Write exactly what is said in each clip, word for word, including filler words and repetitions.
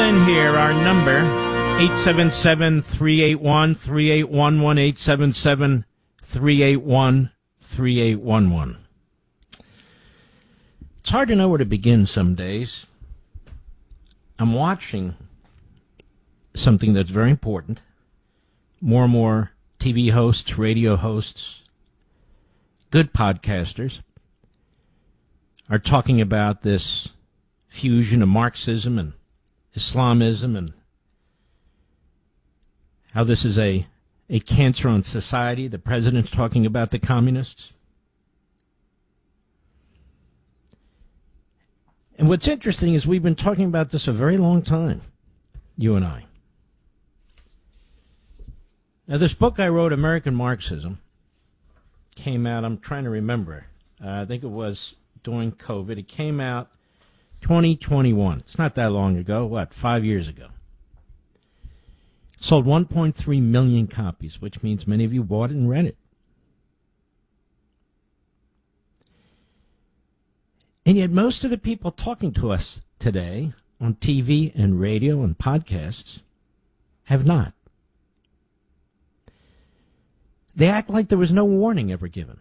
in here. Our number, eight seven seven, three eight one, three eight one one, eight seven seven, three eight one, three eight one one. It's hard to know where to begin some days. I'm watching something that's very important. More and more T V hosts, radio hosts, good podcasters are talking about this fusion of Marxism and Islamism and how this is a, a cancer on society. The president's talking about the communists. And what's interesting is we've been talking about this a very long time, you and I. Now, this book I wrote, American Marxism, came out, I'm trying to remember, uh, I think it was during COVID. It came out twenty twenty-one. It's not that long ago. What, five years ago. It sold one point three million copies, which means many of you bought it and read it. And yet most of the people talking to us today on T V and radio and podcasts have not. They act like there was no warning ever given.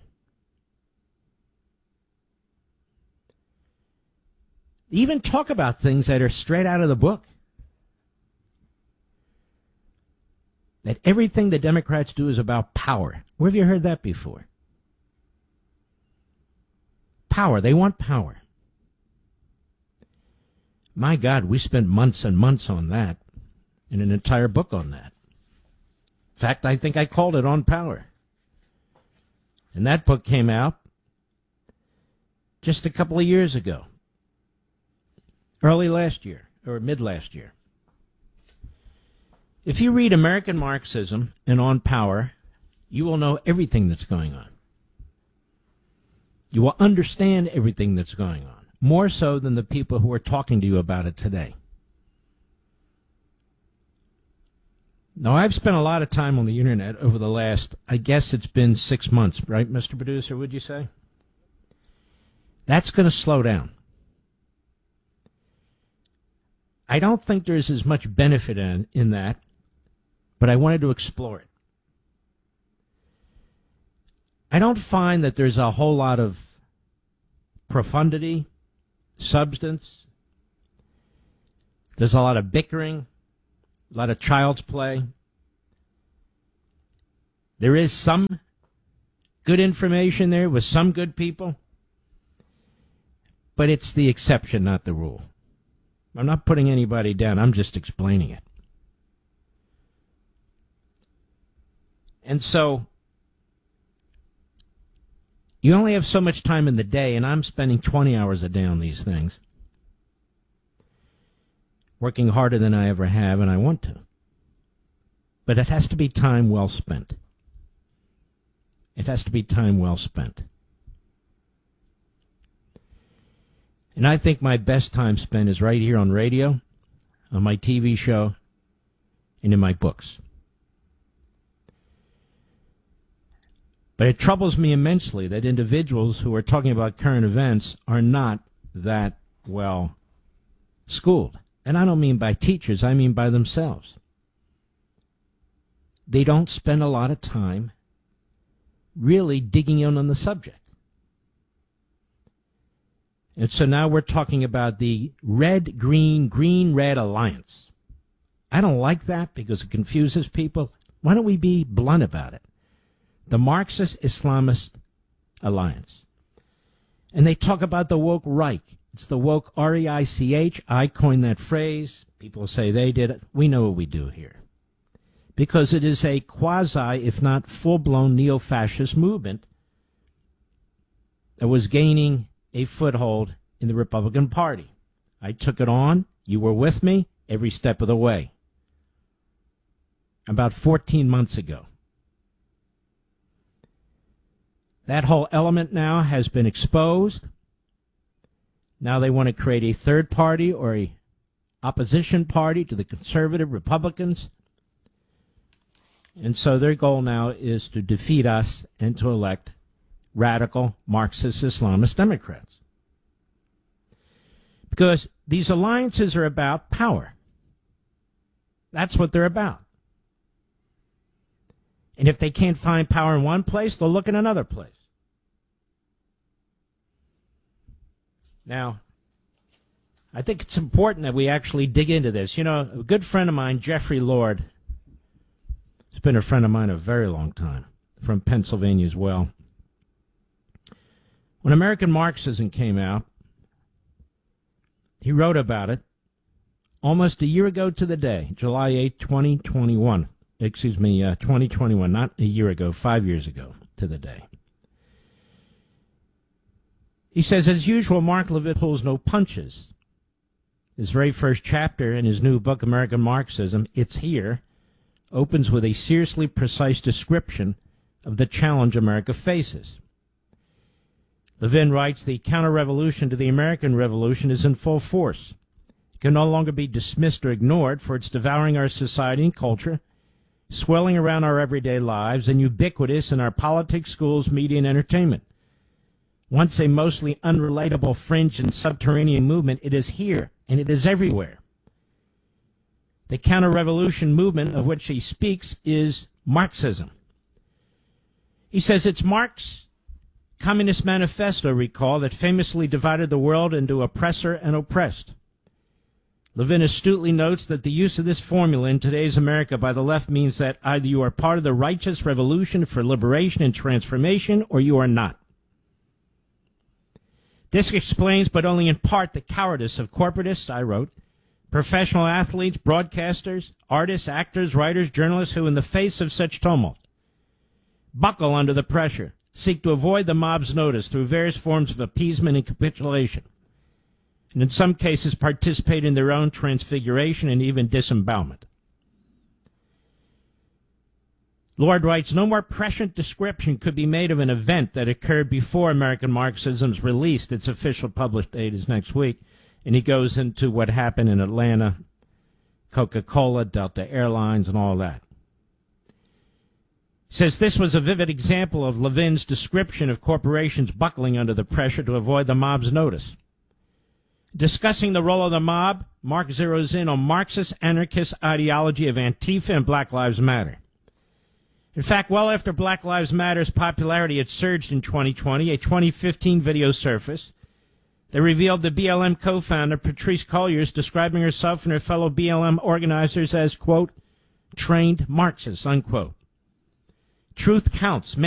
They even talk about things that are straight out of the book. That everything the Democrats do is about power. Where have you heard that before? Power. They want power. My God, we spent months and months on that, and an entire book on that. In fact, I think I called it On Power. And that book came out just a couple of years ago. Early last year, or mid last year. If you read American Marxism and On Power, you will know everything that's going on. You will understand everything that's going on, more so than the people who are talking to you about it today. Now, I've spent a lot of time on the internet over the last, I guess it's been six months, right, Mister Producer, would you say? That's going to slow down. I don't think there's as much benefit in, in that, but I wanted to explore it. I don't find that there's a whole lot of profundity, substance. There's a lot of bickering, a lot of child's play. There is some good information there with some good people, but it's the exception, not the rule. I'm not putting anybody down. I'm just explaining it. And so you only have so much time in the day, and I'm spending twenty hours a day on these things, working harder than I ever have, and I want to. But it has to be time well spent. It has to be time well spent. And I think my best time spent is right here on radio, on my T V show, and in my books. But it troubles me immensely that individuals who are talking about current events are not that well schooled. And I don't mean by teachers, I mean by themselves. They don't spend a lot of time really digging in on the subject. And so now we're talking about the red-green, green-red alliance. I don't like that because it confuses people. Why don't we be blunt about it? The Marxist-Islamist alliance. And they talk about the woke Reich. It's the woke R E I C H. I coined that phrase. People say they did it. We know what we do here. Because it is a quasi, if not full-blown, neo-fascist movement that was gaining a foothold in the Republican Party. I took it on. You were with me every step of the way. About fourteen months ago. That whole element now has been exposed. Now they want to create a third party or a opposition party to the conservative Republicans. And so their goal now is to defeat us and to elect radical Marxist Islamist Democrats. Because these alliances are about power. That's what they're about. And if they can't find power in one place, they'll look in another place. Now, I think it's important that we actually dig into this. You know, a good friend of mine, Jeffrey Lord, has been a friend of mine a very long time, from Pennsylvania as well. When American Marxism came out, he wrote about it almost a year ago to the day, July eighth, twenty twenty-one. Excuse me, uh, twenty twenty-one, not a year ago, five years ago to the day. He says, as usual, Mark Levin pulls no punches. His very first chapter in his new book, American Marxism, It's Here, opens with a seriously precise description of the challenge America faces. Levin writes, the counter-revolution to the American Revolution is in full force. It can no longer be dismissed or ignored, for it's devouring our society and culture, swelling around our everyday lives, and ubiquitous in our politics, schools, media, and entertainment. Once a mostly unrelatable fringe and subterranean movement, it is here, and it is everywhere. The counter-revolution movement of which he speaks is Marxism. He says it's Marx' Communist Manifesto, recall, that famously divided the world into oppressor and oppressed. Levin astutely notes that the use of this formula in today's America by the left means that either you are part of the righteous revolution for liberation and transformation, or you are not. This explains, but only in part, the cowardice of corporatists, I wrote, professional athletes, broadcasters, artists, actors, writers, journalists who, in the face of such tumult, buckle under the pressure, seek to avoid the mob's notice through various forms of appeasement and capitulation, and in some cases participate in their own transfiguration and even disembowelment. Lord writes, no more prescient description could be made of an event that occurred before American Marxism's released. Its official published date is next week. And he goes into what happened in Atlanta, Coca-Cola, Delta Airlines, and all that. He says this was a vivid example of Levin's description of corporations buckling under the pressure to avoid the mob's notice. Discussing the role of the mob, Marx zeroes in on Marxist anarchist ideology of Antifa and Black Lives Matter. In fact, well after Black Lives Matter's popularity had surged in twenty twenty, a twenty fifteen video surfaced that revealed the B L M co-founder Patrisse Cullors describing herself and her fellow B L M organizers as, quote, trained Marxists, unquote. Truth counts.